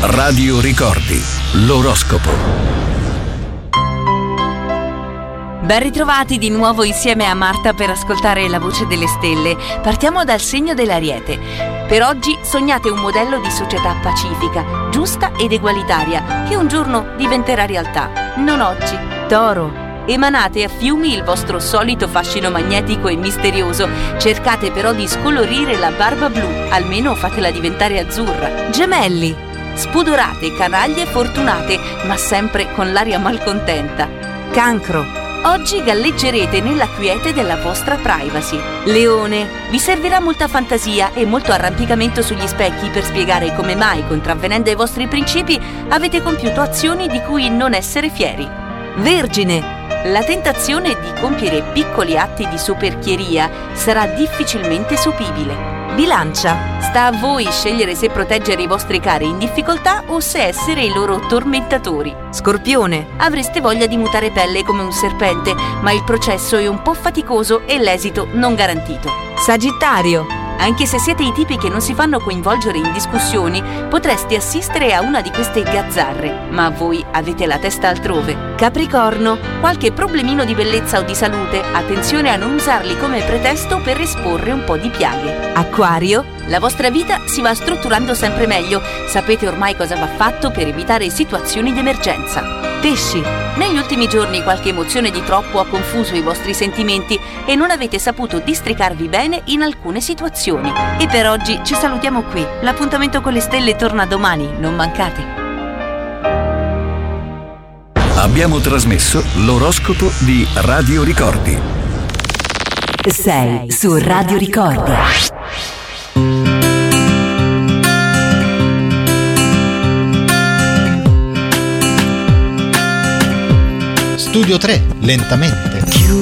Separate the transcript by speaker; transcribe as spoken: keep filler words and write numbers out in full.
Speaker 1: Radio Ricordi, l'oroscopo.
Speaker 2: Ben ritrovati di nuovo insieme a Marta per ascoltare la voce delle stelle. Partiamo dal segno dell'Ariete. Per oggi sognate un modello di società pacifica, giusta ed egualitaria, che un giorno diventerà realtà. Non oggi. Toro. Emanate a fiumi il vostro solito fascino magnetico e misterioso. Cercate però di scolorire la barba blu, almeno fatela diventare azzurra. Gemelli. Spudorate, canaglie fortunate, ma sempre con l'aria malcontenta. Cancro. Oggi galleggerete nella quiete della vostra privacy. Leone. Vi servirà molta fantasia e molto arrampicamento sugli specchi per spiegare come mai, contravvenendo ai vostri principi, avete compiuto azioni di cui non essere fieri. Vergine. La tentazione di compiere piccoli atti di soperchieria sarà difficilmente sopibile. Bilancia. Sta a voi scegliere se proteggere i vostri cari in difficoltà o se essere i loro tormentatori. Scorpione. Avreste voglia di mutare pelle come un serpente, ma il processo è un po' faticoso e l'esito non garantito. Sagittario. Anche se siete i tipi che non si fanno coinvolgere in discussioni, potreste assistere a una di queste gazzarre, ma voi avete la testa altrove. Capricorno. Qualche problemino di bellezza o di salute, attenzione a non usarli come pretesto per esporre un po' di piaghe. Acquario. La vostra vita si va strutturando sempre meglio, sapete ormai cosa va fatto per evitare situazioni d'emergenza. Pesci. Negli ultimi giorni qualche emozione di troppo ha confuso i vostri sentimenti e non avete saputo districarvi bene in alcune situazioni. E per oggi ci salutiamo qui. L'appuntamento con le stelle torna domani, non mancate.
Speaker 1: Abbiamo trasmesso l'oroscopo di Radio Ricordi.
Speaker 3: Sei su Radio Ricordi.
Speaker 4: Studio tre, lentamente.